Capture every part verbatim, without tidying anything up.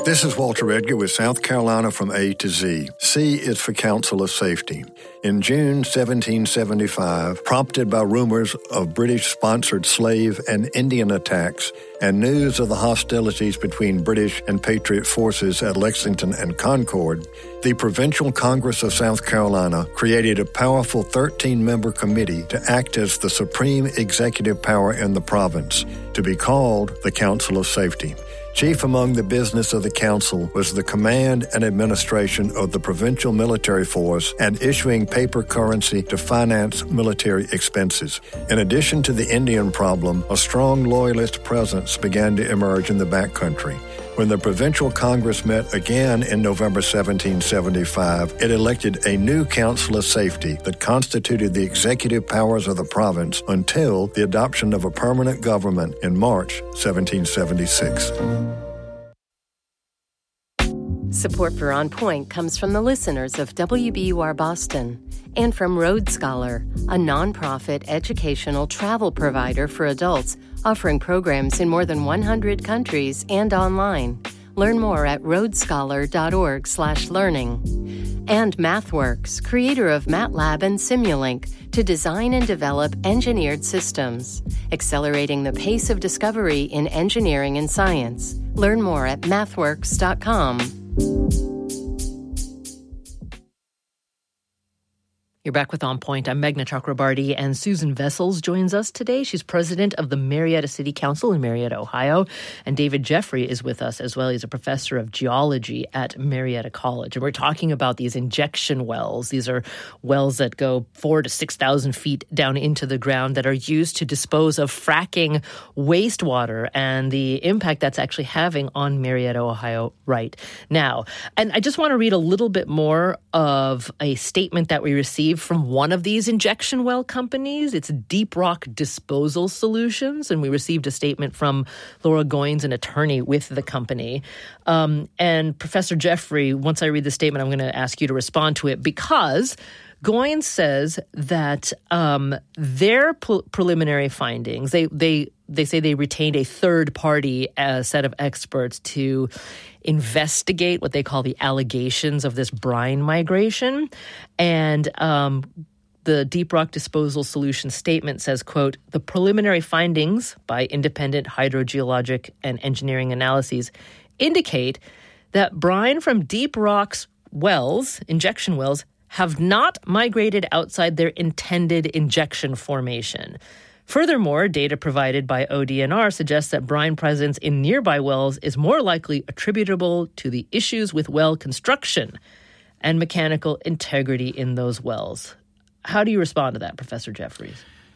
This is Walter Edgar with South Carolina from A to Z. C is for Council of Safety. In June seventeen seventy-five, prompted by rumors of British-sponsored slave and Indian attacks and news of the hostilities between British and Patriot forces at Lexington and Concord, the Provincial Congress of South Carolina created a powerful thirteen-member committee to act as the supreme executive power in the province, to be called the Council of Safety. Chief among the business of the council was the command and administration of the provincial military force and issuing paper currency to finance military expenses. In addition to the Indian problem, a strong loyalist presence began to emerge in the backcountry. When the Provincial Congress met again in November seventeen seventy-five, it elected a new Council of Safety that constituted the executive powers of the province until the adoption of a permanent government in March seventeen seventy-six. Support for On Point comes from the listeners of W B U R Boston and from Road Scholar, a nonprofit educational travel provider for adults offering programs in more than one hundred countries and online. Learn more at roadscholar.org slash learning. And MathWorks, creator of MATLAB and Simulink, to design and develop engineered systems, accelerating the pace of discovery in engineering and science. Learn more at mathworks dot com. You're back with On Point. I'm Meghna Chakrabarty, and Susan Vessels joins us today. She's president of the Marietta City Council in Marietta, Ohio. And David Jeffrey is with us as well. He's a professor of geology at Marietta College. And we're talking about these injection wells. These are wells that go four to six thousand feet down into the ground that are used to dispose of fracking wastewater and the impact that's actually having on Marietta, Ohio right now. And I just want to read a little bit more of a statement that we received from one of these injection well companies. It's Deep Rock Disposal Solutions, and we received a statement from Laura Goins, an attorney with the company. Um, and Professor Jeffrey, once I read the statement, I'm going to ask you to respond to it, because Goins says that um, their pre- preliminary findings, they they they say they retained a third-party uh, set of experts to investigate what they call the allegations of this brine migration. And um, the Deep Rock Disposal Solutions statement says, quote, the preliminary findings by independent hydrogeologic and engineering analyses indicate that brine from Deep Rock's wells, injection wells, have not migrated outside their intended injection formation. Furthermore, data provided by O D N R suggests that brine presence in nearby wells is more likely attributable to the issues with well construction and mechanical integrity in those wells. How do you respond to that, Professor Jeffries?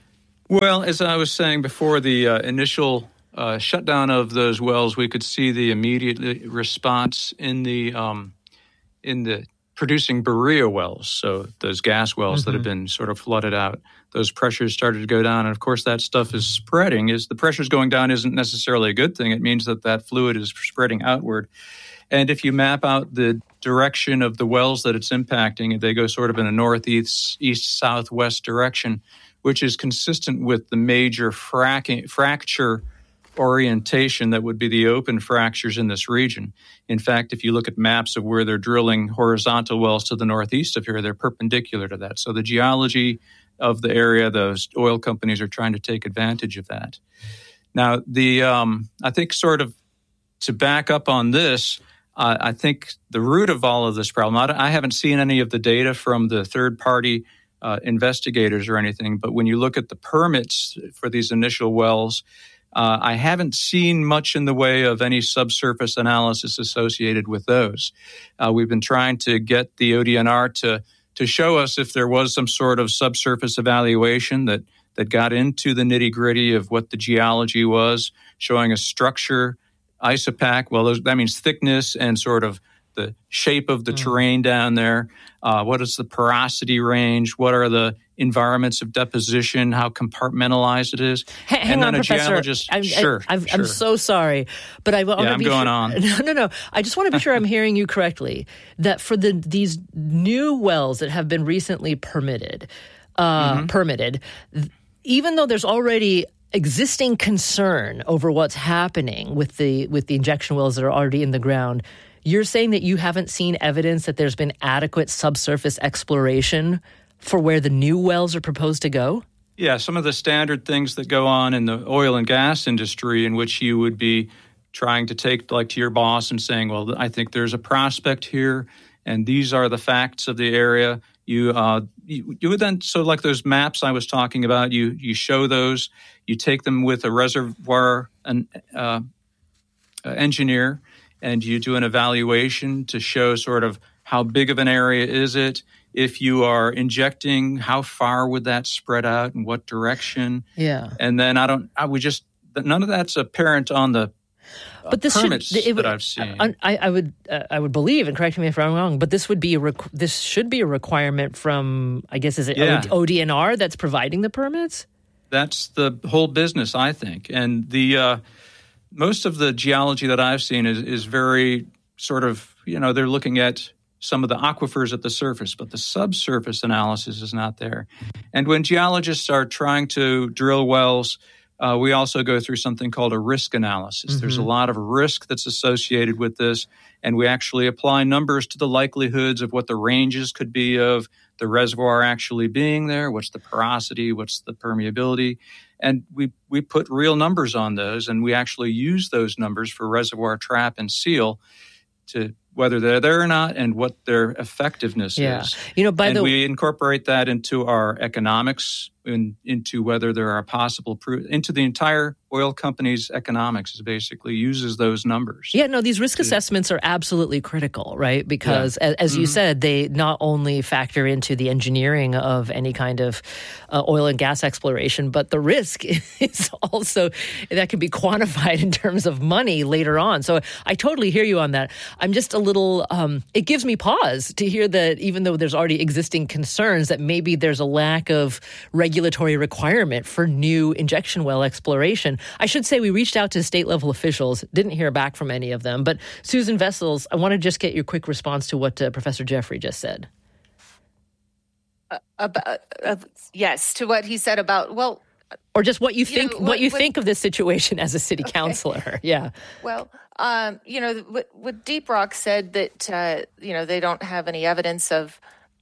Well, as I was saying before, the uh, initial uh, shutdown of those wells, we could see the immediate response in the um, in the producing Berea wells, so those gas wells mm-hmm. that have been sort of flooded out. Those pressures started to go down, and of course that stuff is spreading. Is the pressure's going down isn't necessarily a good thing. It means that that fluid is spreading outward. And if you map out the direction of the wells that it's impacting, they go sort of in a northeast, east, southwest direction, which is consistent with the major fracking, fracture orientation that would be the open fractures in this region. In fact, if you look at maps of where they're drilling horizontal wells to the northeast of here, they're perpendicular to that. So the geology of the area, those oil companies are trying to take advantage of that. Now, the um, I think sort of to back up on this, uh, I think the root of all of this problem, I, I haven't seen any of the data from the third-party uh, investigators or anything, but when you look at the permits for these initial wells, Uh, I haven't seen much in the way of any subsurface analysis associated with those. Uh, we've been trying to get the O D N R to to show us if there was some sort of subsurface evaluation that that got into the nitty-gritty of what the geology was, showing a structure, isopac. Well, those, that means thickness and sort of the shape of the mm. terrain down there. Uh, what is the porosity range? What are the environments of deposition? How compartmentalized it is? H- hang and on, then a Professor. geologist. I'm, sure, I, I'm, sure. I'm so sorry, but I want yeah, to I'm be going sure, on. No, no, no. I just want to be sure I'm hearing you correctly. That for the these new wells that have been recently permitted, uh, mm-hmm. permitted, even though there's already existing concern over what's happening with the with the injection wells that are already in the ground, you're saying that you haven't seen evidence that there's been adequate subsurface exploration for where the new wells are proposed to go? Yeah, some of the standard things that go on in the oil and gas industry, in which you would be trying to take, like, to your boss and saying, well, I think there's a prospect here, and these are the facts of the area. You, uh, you, you would then, so like those maps I was talking about, you you show those, you take them with a reservoir an, uh, uh, engineer, and you do an evaluation to show sort of how big of an area is it. If you are injecting, how far would that spread out and what direction? Yeah. And then I don't, I would just, none of that's apparent on the uh, but this permits should, it, that I've seen. I, I would, uh, I would believe, and correct me if I'm wrong, but this would be a requ- this should be a requirement from, I guess, is it yeah. O D N R that's providing the permits? That's the whole business, I think. And the uh, most of the geology that I've seen is, is very sort of, you know, they're looking at some of the aquifers at the surface, but the subsurface analysis is not there. And when geologists are trying to drill wells, uh, we also go through something called a risk analysis. Mm-hmm. There's a lot of risk that's associated with this, and we actually apply numbers to the likelihoods of what the ranges could be of the reservoir actually being there, what's the porosity, what's the permeability, and we, we put real numbers on those, and we actually use those numbers for reservoir trap and seal to whether they're there or not and what their effectiveness yeah. is. You know, by and the we incorporate that into our economics, in, into whether there are possible pro- into the entire oil company's economics is basically uses those numbers. Yeah, no, these risk assessments are absolutely critical, right? Because yeah. as, as mm-hmm. you said, they not only factor into the engineering of any kind of uh, oil and gas exploration, but the risk is also, that can be quantified in terms of money later on. So I totally hear you on that. I'm just a little, um, it gives me pause to hear that even though there's already existing concerns that maybe there's a lack of regulatory requirement for new injection well exploration. I should say we reached out to state level officials, didn't hear back from any of them. But Susan Vessels, I want to just get your quick response to what uh, Professor Jeffrey just said. Uh, about, uh, yes, to what he said about, well, or just what you think, you know, what, what you what, think of this situation as a city okay. councilor. Yeah. Well, um, you know, what, what Deep Rock said that uh, you know they don't have any evidence of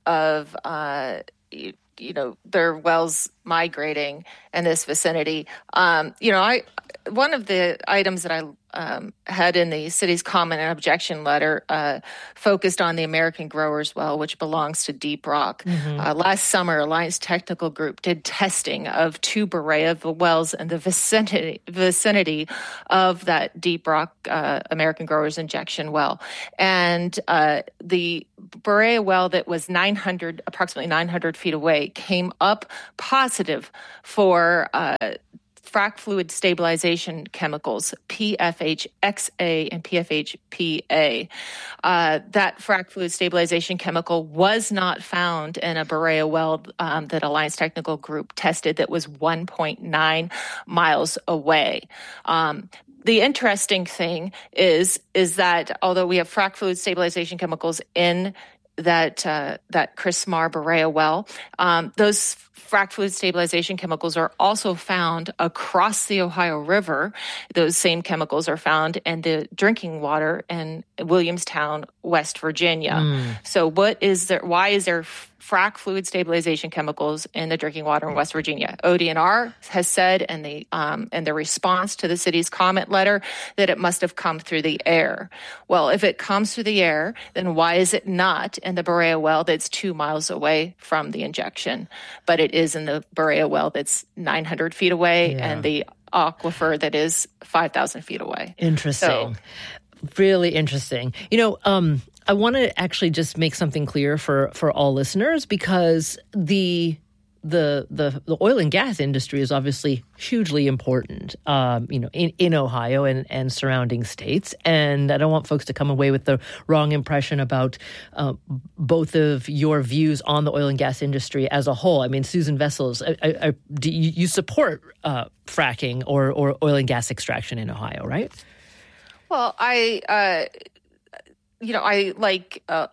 of uh, you, you know their wells migrating in this vicinity. Um, you know, I one of the items that I um, had in the city's comment and objection letter uh, focused on the American Growers well, which belongs to Deep Rock. Mm-hmm. Uh, last summer, Alliance Technical Group did testing of two Berea wells in the vicinity vicinity of that Deep Rock uh, American Growers injection well, and uh, the Berea well that was nine hundred, approximately nine hundred feet away, came up positive for uh, frac fluid stabilization chemicals, P F H X A and P F H P A. Uh, that frac fluid stabilization chemical was not found in a Berea well um, that Alliance Technical Group tested that was one point nine miles away. Um, The interesting thing is is that although we have frac fluid stabilization chemicals in that uh, that Chris Marr Berea well, um, those frac fluid stabilization chemicals are also found across the Ohio River. Those same chemicals are found in the drinking water in Williamstown, West Virginia. Mm. So what is there? Why is there frac fluid stabilization chemicals in the drinking water in West Virginia? O D N R has said in the um, in the response to the city's comment letter that it must have come through the air. Well, if it comes through the air, then why is it not in the Berea well that's two miles away from the injection, but it is in the Berea well that's nine hundred feet away yeah. and the aquifer that is five thousand feet away? Interesting. So, really interesting. You know, um, I want to actually just make something clear for, for all listeners, because the the the the oil and gas industry is obviously hugely important, um, you know, in, in Ohio and, and surrounding states. And I don't want folks to come away with the wrong impression about uh, both of your views on the oil and gas industry as a whole. I mean, Susan Vessels, I, I, I, do you, you support uh, fracking or, or oil and gas extraction in Ohio, right? Well, I, uh, you know, I like uh, a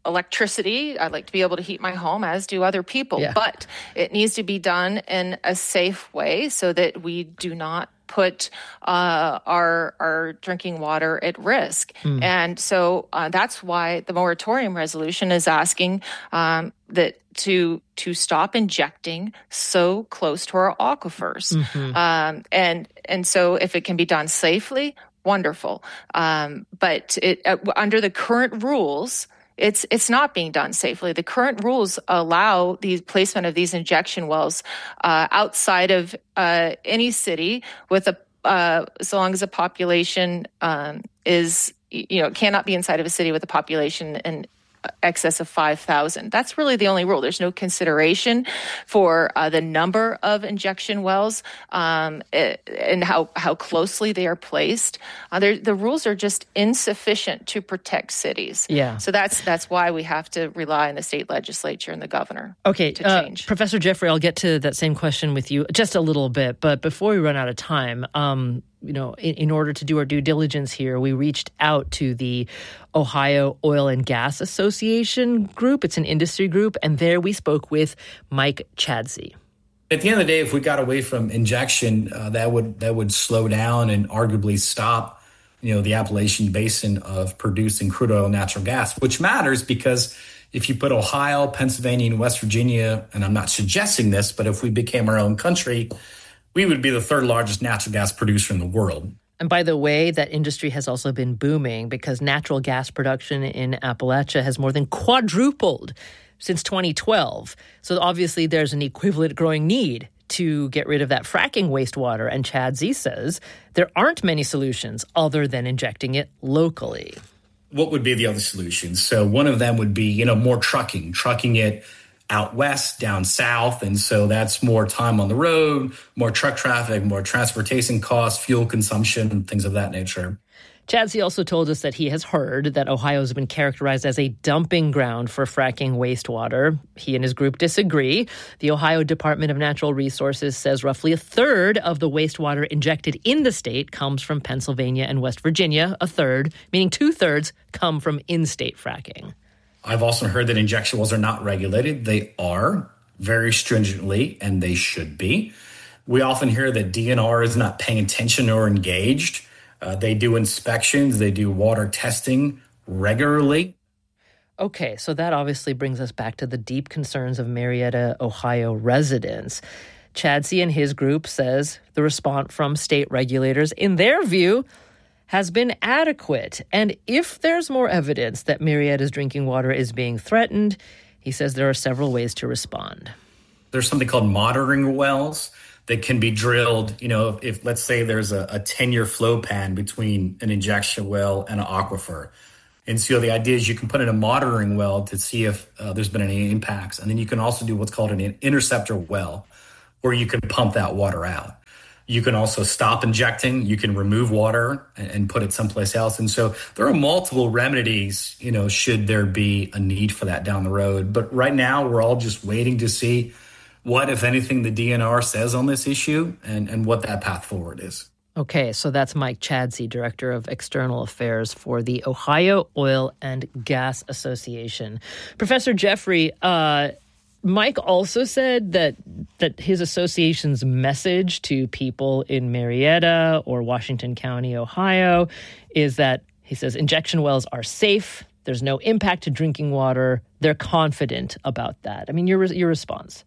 electricity. I'd like to be able to heat my home, as do other people. Yeah. But it needs to be done in a safe way so that we do not put uh, our our drinking water at risk. Mm. And so uh, that's why the moratorium resolution is asking um, that to to stop injecting so close to our aquifers. Mm-hmm. Um, and and so if it can be done safely, wonderful. Um, but it uh, under the current rules, It's it's not being done safely. The current rules allow the placement of these injection wells uh, outside of uh, any city with a uh, as long as a population um, is you know cannot be inside of a city with a population in excess of five thousand. That's really the only rule. There's no consideration for uh, the number of injection wells um, and how, how closely they are placed. Uh, the rules are just insufficient to protect cities. Yeah. So that's that's why we have to rely on the state legislature and the governor okay, to uh, change. Professor Jeffrey, I'll get to that same question with you just a little bit. But before we run out of time, um, you know, in, in order to do our due diligence here, we reached out to the Ohio Oil and Gas Association group. It's an industry group. And there we spoke with Mike Chadsey. At the end of the day, if we got away from injection, uh, that would that would slow down and arguably stop, you know, the Appalachian Basin of producing crude oil and natural gas, which matters because if you put Ohio, Pennsylvania, and West Virginia, and I'm not suggesting this, but if we became our own country, we would be the third largest natural gas producer in the world. And by the way, that industry has also been booming because natural gas production in Appalachia has more than quadrupled since twenty twelve. So obviously there's an equivalent growing need to get rid of that fracking wastewater. And Chadsey says there aren't many solutions other than injecting it locally. What would be the other solutions? So one of them would be, you know, more trucking, trucking it out west, down south. And so that's more time on the road, more truck traffic, more transportation costs, fuel consumption, things of that nature. Chadsey also told us that he has heard that Ohio has been characterized as a dumping ground for fracking wastewater. He and his group disagree. The Ohio Department of Natural Resources says roughly a third of the wastewater injected in the state comes from Pennsylvania and West Virginia. A third, meaning two-thirds, come from in-state fracking. I've also heard that injection wells are not regulated. They are very stringently, and they should be. We often hear that D N R is not paying attention or engaged. Uh, they do inspections. They do water testing regularly. Okay, so that obviously brings us back to the deep concerns of Marietta, Ohio residents. Chadsey and his group says the response from state regulators, in their view, has been adequate. And if there's more evidence that Marietta's drinking water is being threatened, he says there are several ways to respond. There's something called monitoring wells that can be drilled. You know, if, if let's say there's a, a ten-year flow pan between an injection well and an aquifer. And so the idea is you can put in a monitoring well to see if uh, there's been any impacts. And then you can also do what's called an interceptor well, where you can pump that water out. You can also stop injecting. You can remove water and, and put it someplace else. And so there are multiple remedies, you know, should there be a need for that down the road. But right now, we're all just waiting to see what, if anything, the D N R says on this issue and, and what that path forward is. Okay, so that's Mike Chadsey, Director of External Affairs for the Ohio Oil and Gas Association. Professor Jeffrey, uh, Mike also said that that his association's message to people in Marietta or Washington County, Ohio, is that, he says, injection wells are safe. There's no impact to drinking water. They're confident about that. I mean, your your response.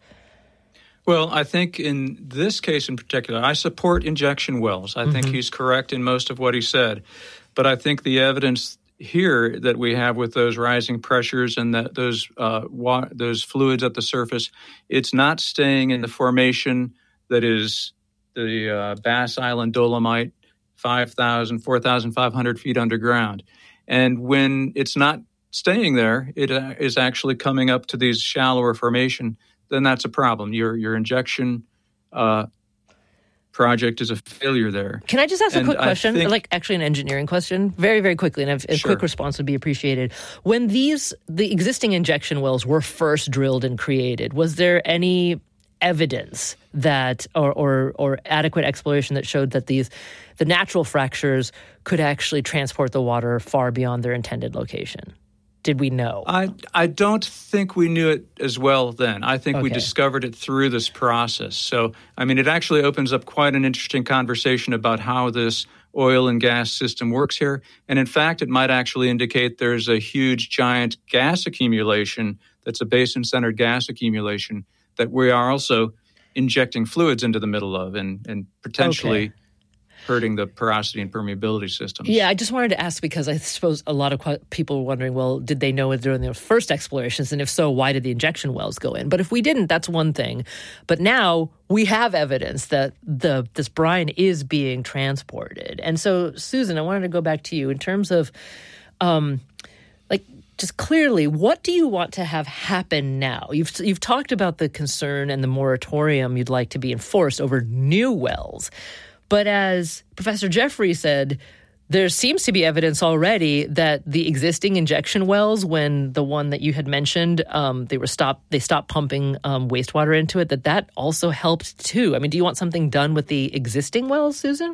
Well, I think in this case in particular, I support injection wells. I mm-hmm. think he's correct in most of what he said. But I think the evidence here that we have with those rising pressures and that those uh, wa- those fluids at the surface, it's not staying in the formation that is the uh, Bass Island Dolomite, five thousand, four thousand five hundred feet underground. And when it's not staying there, it uh, is actually coming up to these shallower formation, then that's a problem. Your your injection uh, project is a failure there. Can I just ask and a quick question? Think, like actually an engineering question? Very, very quickly, and a, a sure. quick response would be appreciated. When these, the existing injection wells were first drilled and created, was there any evidence that, or, or, or adequate exploration that showed that these, the natural fractures could actually transport the water far beyond their intended location? did we know? I I don't think we knew it as well then. I think okay. we discovered it through this process. So, I mean, it actually opens up quite an interesting conversation about how this oil and gas system works here. And in fact, it might actually indicate there's a huge, giant gas accumulation that's a basin-centered gas accumulation that we are also injecting fluids into the middle of and, and potentially okay. hurting the porosity and permeability systems. Yeah, I just wanted to ask because I suppose a lot of people were wondering, well, did they know it during their first explorations? And if so, why did the injection wells go in? But if we didn't, that's one thing. But now we have evidence that the this brine is being transported. And so, Susan, I wanted to go back to you in terms of, um, like, just clearly, what do you want to have happen now? You've you've talked about the concern and the moratorium you'd like to be enforced over new wells. But as Professor Jeffrey said, there seems to be evidence already that the existing injection wells, when the one that you had mentioned, um, they were stopped, they stopped pumping um, wastewater into it, that that also helped too. I mean, do you want something done with the existing wells, Susan?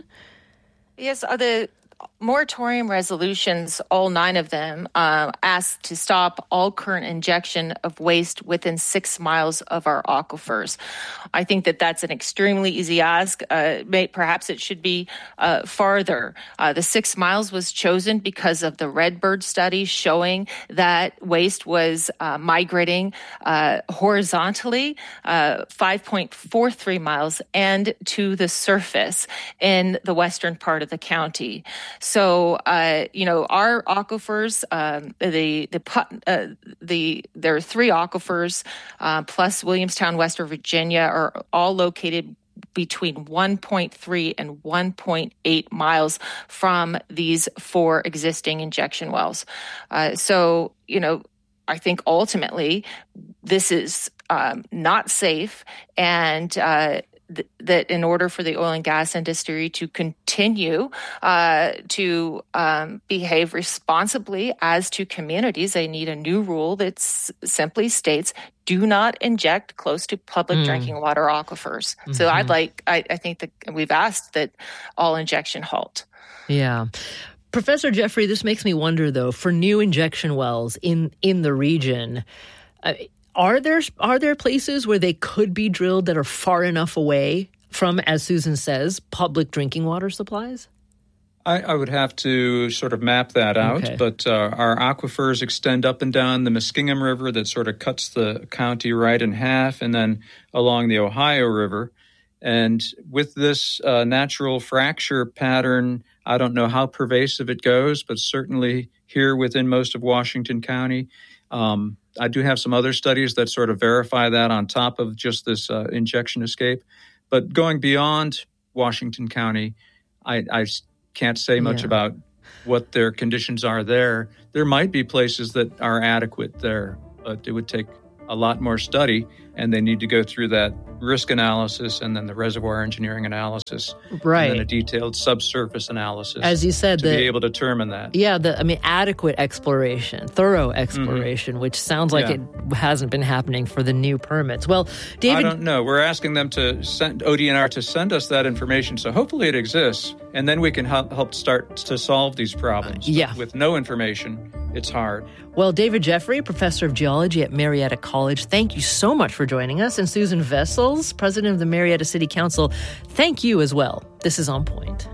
Yes, uh, the moratorium resolutions, all nine of them, uh, ask to stop all current injection of waste within six miles of our aquifers. I think that that's an extremely easy ask. Uh, may, perhaps it should be uh, farther. Uh, the six miles was chosen because of the Redbird study showing that waste was uh, migrating uh, horizontally uh, five point four three miles and to the surface in the western part of the county. So, uh, you know, our aquifers, um, the the uh, the there are three aquifers uh, plus Williamstown, West Virginia, are all located between one point three and one point eight miles from these four existing injection wells. Uh, so, you know, I think ultimately this is um, not safe, and uh, th- that in order for the oil and gas industry to continue uh, to um, behave responsibly as to communities, they need a new rule that s- simply states, do not inject close to public mm. drinking water aquifers. Mm-hmm. So I'd like, I, I think that we've asked that all injection halt. Yeah. Professor Jeffrey, this makes me wonder, though, for new injection wells in, in the region, uh, are there are there places where they could be drilled that are far enough away from, as Susan says, public drinking water supplies? I, I would have to sort of map that out, okay. but uh, our aquifers extend up and down the Muskingum River that sort of cuts the county right in half, and then along the Ohio River. And with this uh, natural fracture pattern, I don't know how pervasive it goes, but certainly here within most of Washington County, um, I do have some other studies that sort of verify that on top of just this uh, injection escape. But going beyond Washington County, I, I can't say much yeah. about what their conditions are there. There might be places that are adequate there, but it would take a lot more study, and they need to go through that risk analysis and then the reservoir engineering analysis, right? And then a detailed subsurface analysis, as you said, to the, be able to determine that. Yeah, the I mean, adequate exploration, thorough exploration, mm-hmm. which sounds like yeah. it hasn't been happening for the new permits. Well, David, I don't know. We're asking them to send O D N R to send us that information, so hopefully it exists, and then we can help, help start to solve these problems. Uh, yeah, but with no information, it's hard. Well, David Jeffrey, professor of geology at Marietta College, thank you so much for joining us. And Susan Vessels, president of the Marietta City Council, thank you as well. This is On Point.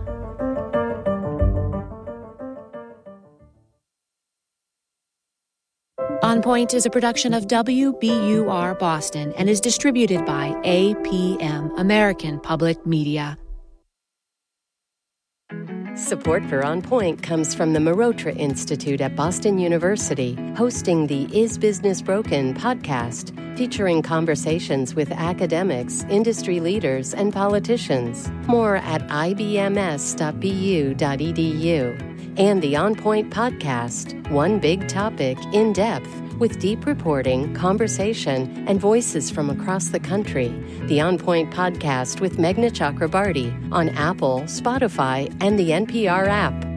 On Point is a production of W B U R Boston and is distributed by A P M, American Public Media. Support for On Point comes from the Marotra Institute at Boston University, hosting the Is Business Broken podcast, featuring conversations with academics, industry leaders, and politicians. More at I B M S dot B U dot E D U. And the On Point podcast, one big topic in depth, with deep reporting, conversation, and voices from across the country. The On Point podcast with Meghna Chakrabarty on Apple, Spotify, and the N P R app.